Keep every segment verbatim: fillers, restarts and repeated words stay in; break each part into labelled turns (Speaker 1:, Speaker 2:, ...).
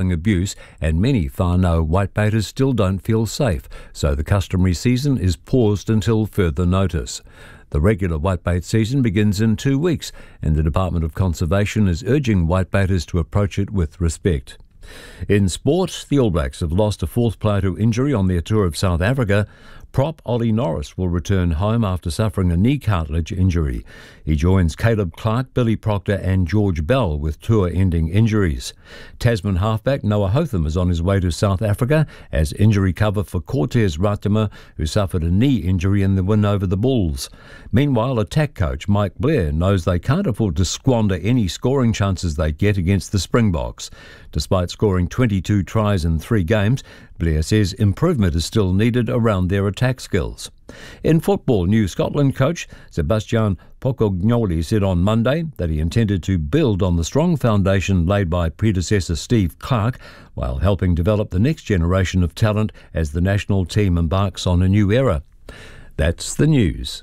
Speaker 1: ongoing abuse, and many whānau whitebaiters still don't feel safe, so the customary season is paused until further notice. The regular whitebait season begins in two weeks, and the Department of Conservation is urging whitebaiters to approach it with respect. In sport, the All Blacks have lost a fourth player to injury on their tour of South Africa. Prop Ollie Norris will return home after suffering a knee cartilage injury. He joins Caleb Clark, Billy Proctor and George Bell with tour-ending injuries. Tasman halfback Noah Hotham is on his way to South Africa as injury cover for Cortez Ratama, who suffered a knee injury in the win over the Bulls. Meanwhile, attack coach Mike Blair knows they can't afford to squander any scoring chances they get against the Springboks. Despite scoring twenty-two tries in three games, Blair says improvement is still needed around their attack skills. In football, New Scotland coach Sebastian Pocognoli said on Monday that he intended to build on the strong foundation laid by predecessor Steve Clarke while helping develop the next generation of talent as the national team embarks on a new era. That's the news.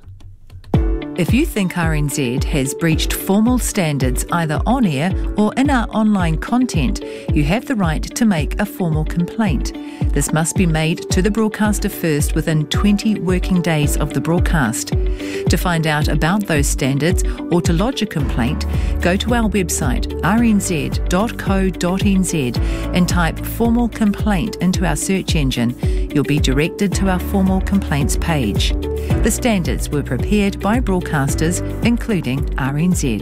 Speaker 2: If you think R N Z has breached formal standards either on air or in our online content, you have the right to make a formal complaint. This must be made to the broadcaster first within twenty working days of the broadcast. To find out about those standards or to lodge a complaint, go to our website r n z dot co dot n z and type formal complaint into our search engine. You'll be directed to our formal complaints page. The standards were prepared by broadcasters, including R N Z.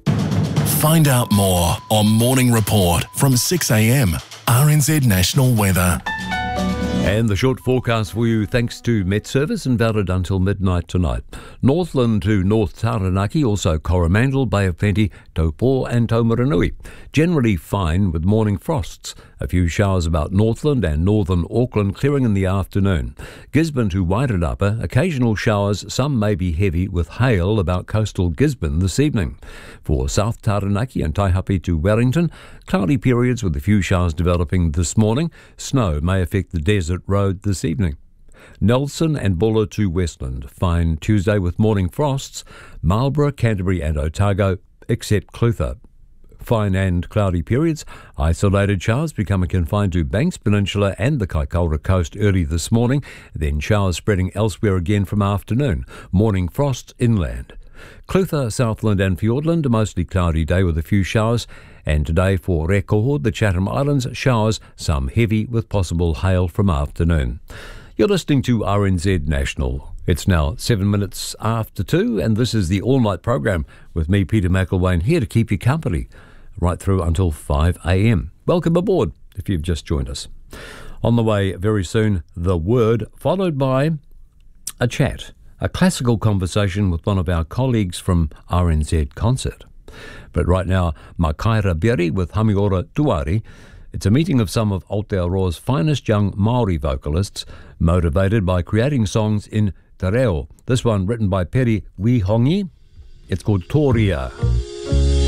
Speaker 3: Find out more on Morning Report from six a m, R N Z National Weather.
Speaker 1: And the short forecast for you thanks to Met Service and valid until midnight tonight. Northland to North Taranaki, also Coromandel, Bay of Plenty, Taupo and Taumarunui. Generally fine with morning frosts. A few showers about Northland and northern Auckland clearing in the afternoon. Gisborne to Wairarapa, occasional showers, some may be heavy with hail about coastal Gisborne this evening. For South Taranaki and Taihape to Wellington, cloudy periods with a few showers developing this morning. Snow may affect the desert road this evening. Nelson and Buller to Westland, fine Tuesday with morning frosts. Marlborough, Canterbury and Otago, except Clutha. Fine and cloudy periods. Isolated showers becoming confined to Banks Peninsula and the Kaikoura coast early this morning, then showers spreading elsewhere again from afternoon. Morning frost inland. Clutha, Southland and Fiordland, a mostly cloudy day with a few showers. And today for Rekoho, the Chatham Islands, showers, some heavy with possible hail from afternoon. You're listening to R N Z National. It's now seven minutes after two, and this is the all-night program with me, Peter McElwain, here to keep you company right through until five a m. Welcome aboard if you've just joined us. On the way very soon, The Word, followed by a chat, a classical conversation with one of our colleagues from R N Z Concert. But right now, Makaira Beri with Hamiora Tuari. It's a meeting of some of Aotearoa's finest young Māori vocalists, motivated by creating songs in te reo. This one written by Peri Wihongi. It's called Toria.